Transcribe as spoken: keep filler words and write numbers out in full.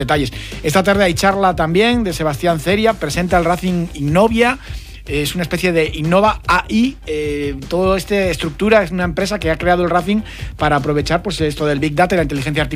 detalles. Esta tarde hay charla también de Sebastián Ceria, presenta el Racing Innovia. Es una especie de Innova A I. Eh, toda esta estructura es una empresa que ha creado el Racing para aprovechar pues esto del Big Data y la inteligencia artificial